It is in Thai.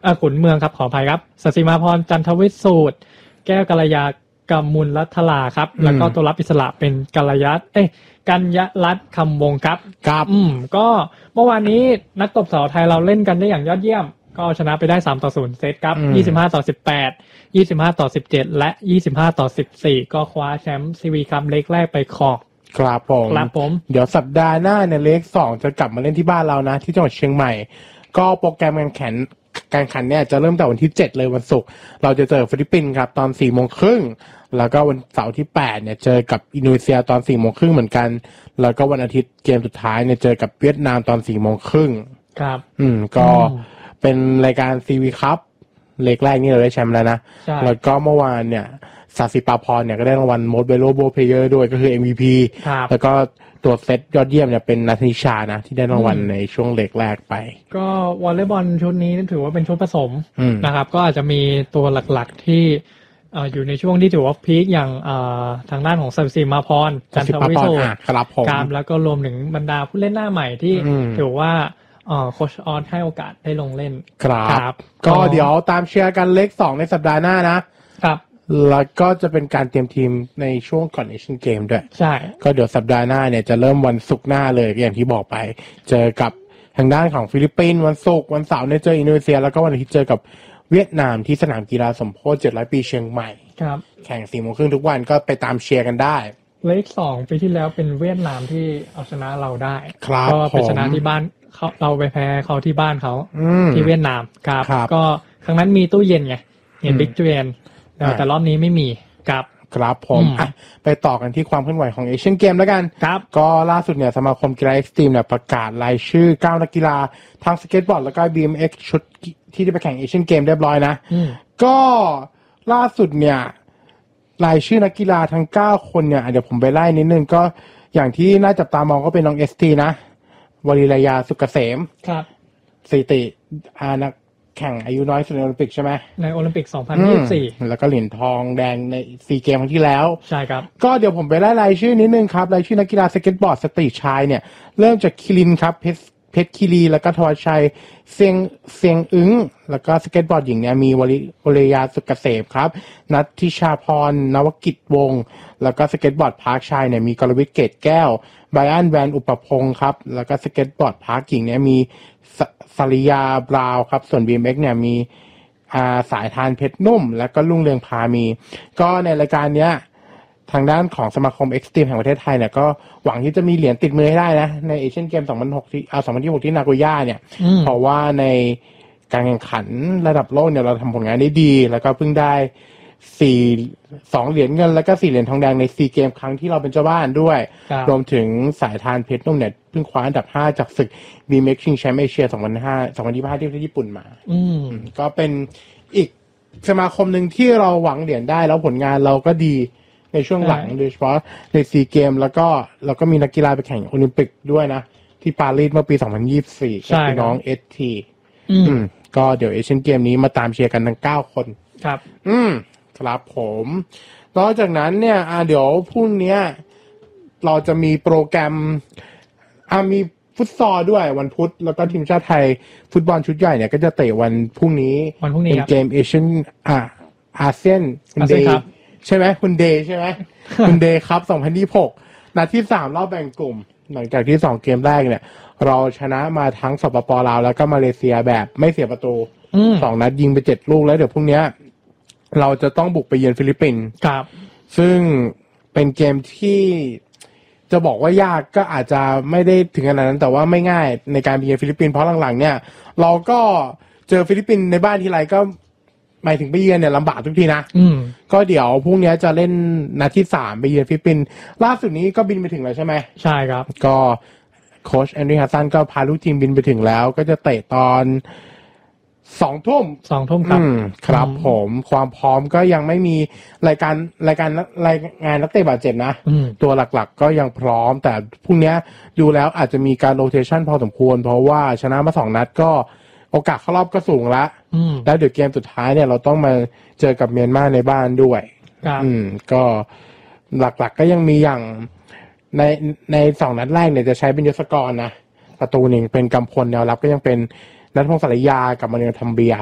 ขุนเมืองครับขออภัยครับศศิมาพรจันทวิสูตรแก้วกัลยากำมุลรัตลาครับแล้วก็ตัวรับอิสระเป็นกัลยรัตน์คำวงครับครับก็เมื่อวานนี้นักตบสาวไทยเราเล่นกันได้อย่างยอดเยี่ยมก็ชนะไปได้3-0เซตครับ25-18 25-17และ25-14ก็คว้าแชมป์ซีวีคัพเล็กแรกไปครองครับผมเดี๋ยวสัปดาห์หน้าเนี่ยเลข2จะกลับมาเล่นที่บ้านเรานะที่จังหวัดเชียงใหม่ก็โปรแกรมการขันเนี่ยจะเริ่มแต่วันที่7เลยวันศุกร์เราจะเจอฟิลิปปินส์ครับตอน 4:30 น.แล้วก็วันเสาร์ที่8เนี่ยเจอกับอินโดนีเซียตอน 4:30 น.เหมือนกันแล้วก็วันอาทิตย์เกมสุดท้ายเนี่ยเจอกับเวียดนามตอน 4:30 น. ครับก็เป็นรายการซีวีคัพเล็กแรกนี่เราได้แชมป์แล้วนะแล้วก็เมื่อวานเนี่ยศศิปาพรเนี่ยก็ได้รางวัล Most Valuable Player ด้วยก็คือ MVP แล้วก็ตัวเซตยอดเยี่ยมเนี่ยเป็นนัทนิชานะที่ได้รางวัลในช่วงเล็กแรกไปก็วอลเลย์บอลชุดนี้ถือว่าเป็นชุดผสมนะครับก็อาจจะมีตัวหลักๆที่อยู่ในช่วงที่ถือว่าพีคอย่างทางด้านของศศิมาพรจันทวิโสครับผมแล้วก็รวมถึงบรรดาผู้เล่นหน้าใหม่ที่ถือว่าโค้ชออสให้โอกาสได้ลงเล่นครับก็เดี๋ยวตามเชียร์กันเลข2ในสัปดาห์หน้านะครับแล้วก็จะเป็นการเตรียมทีมในช่วงก่อนเอเชียนเกมด้วยใช่ก็เดี๋ยวสัปดาห์หน้าเนี่ยจะเริ่มวันศุกร์หน้าเลยอย่างที่บอกไปเจอกับทางด้านของฟิลิปปินส์วันศุกร์วันเสาร์เนี่ยเจออินโดนีเซียแล้วก็วันอาทิตย์เจอกับเวียดนามที่สนามกีฬาสมโพธิ700 ปีเชียงใหม่ครับแข่ง 4:30 น.ทุกวันก็ไปตามเชียร์กันได้เลข2ปีที่แล้วเป็นเวียดนามที่เอาชนะเราได้ก็เป็นชนะที่บ้านเราไปแพ้เขาที่บ้านเขาที่เวียดนามครับก็ครั้งนั้นมีตู้เย็นไงเห็นบิ๊กตู้เย็นแต่รอบนี้ไม่มีครับผมไปต่อกันที่ความเคลื่อนไหวของเอเชียนเกมแล้วกันก็ล่าสุดเนี่ยสมาคมกีฬาเอ็กซ์ตรีมเนี่ยประกาศรายชื่อ9นักกีฬาทางสเก็ตบอร์ดแล้วก็ BMX ชุดที่ได้ไปแข่งเอเชียนเกมเรียบร้อยนะก็ล่าสุดเนี่ยรายชื่อนักกีฬาทั้ง9คนเนี่ยเดี๋ยวผมไปไล่นิดนึงก็อย่างที่น่าจับตามองก็เป็นน้อง ST นะวลีรยาสุกเกษมครับสถิตินักแข่งอายุน้อยสุดในโอลิมปิกใช่ไหมในโอลิมปิก2024 แล้วก็เหรียญทองแดงในซีเกมครั้งที่แล้วใช่ครับก็เดี๋ยวผมไปไล่รายชื่อนิดนึงครับรายชื่อนักกีฬาสเก็ตบอร์ดสตรีทชายเนี่ยเริ่มจากคิรินครับเพชรคีรีแล้วก็ทวชัยเซียงอึ้งแล้วก็สเก็ตบอร์ดหญิงเนี่ยมีวลียาสุกเกษมครับนัทธิชาพรนวกิจวงศ์แล้วก็สเก็ตบอร์ดพาร์คชายเนี่ยมีกรวิทย์เกตแก้วไบรอันแวนอุปพงศ์ครับแล้วก็สเก็ตบอร์ดพาร์คหญิงเนี่ยมีสริยาบราวครับส่วน BMX เนี่ยมีสายทานเพชรนุ่มแล้วก็รุ่งเรืองพามีก็ในรายการเนี้ยทางด้านของสมาคมเอ็กซ์ตรีมแห่งประเทศไทยเนี่ยก็หวังที่จะมีเหรียญติดมือให้ได้นะในเอเชียนเกม2026ที่นาโกย่าเนี่ยเพราะว่าในการแข่งขันระดับโลกเนี่ยเราทำผลงานได้ดีแล้วก็เพิ่งได้2เหรียญเงินแล้วก็4เหรียญทองแดงในซีเกมครั้งที่เราเป็นเจ้าบ้านด้วยรวมถึงสายทานเพชรนุ่มเนี่ยเพิ่งคว้าอันดับ5จากศึก BMX ชิงแชมป์เอเชีย2025ที่ประเทศญี่ปุ่นมาก็เป็นอีกสมาคมหนึ่งที่เราหวังเหรียญได้แล้วผลงานเราก็ดีในช่วงหลังโดยเฉพาะในซีเกมแล้วก็เราก็มีนักกีฬาไปแข่งโอลิมปิกด้วยนะที่ปารีสเมื่อปี2024กับน้องSTก็เดี๋ยวเอเชียนเกมนี้มาตามเชียร์กันทั้ง9คนครับครับผมนอกจากนั้นเนี่ยเดี๋ยวพรุ่งนี้เราจะมีโปรแกรมมีฟุตซอลด้วยวันพุธแล้วก็ทีมชาติไทยฟุตบอลชุดใหญ่เนี่ยก็จะเตะวันพรุ่งนี้เป็นเกมเอเชียนอาเซียนคุณเดย์ใช่ไหมคุณเดย์ใช่ไหมคุณเดย์ครับ2026นัดที่3รอบแบ่งกลุ่มหลังจากที่2เกมแรกเนี่ยเราชนะมาทั้งสปป.ลาวแล้วก็มาเลเซียแบบไม่เสียประตู2นัดยิงไป7ลูกแล้วเดี๋ยวพรุ่งนี้เราจะต้องบุกไปเยือนฟิลิปปินส์ครับซึ่งเป็นเกมที่จะบอกว่ายากก็อาจจะไม่ได้ถึงขนาดนั้นแต่ว่าไม่ง่ายในการไปเยือนฟิลิปปินส์เพราะหลังๆเนี่ยเราก็เจอฟิลิปปินส์ในบ้านทีไรก็หมายถึงไปเยือนเนี่ยลำบากทุกทีนะก็เดี๋ยวพรุ่งนี้จะเล่นนัดที่3ไปเยือนฟิลิปปินส์ล่าสุดนี้ก็บินไปถึงแล้วใช่ไหมใช่ครับก็โค้ชแอนดรูว์ ฮัสซันก็พาลูกทีมบินไปถึงแล้วก็จะเตะตอน2 ทุ่มครับผมความพร้อมก็ยังไม่มีรายงานนักเตะบาดเจ็บนะตัวหลักๆก็ยังพร้อมแต่พรุ่งนี้ดูแล้วอาจจะมีการโรเทชันพอสมควรเพราะว่าชนะมา2นัดก็โอกาสเข้ารอบก็สูงแล้วเดี๋ยวเกมสุดท้ายเนี่ยเราต้องมาเจอกับเมียนมาในบ้านด้วยก็หลักๆก็ยังมีอย่างใน2นัดแรกเนี่ยจะใช้เป็นยศกรนะประตูหนึ่งเป็นกำพลแนวรับก็ยังเป็นนัทพงศ์สารยากับมาเนียลทัมเบีย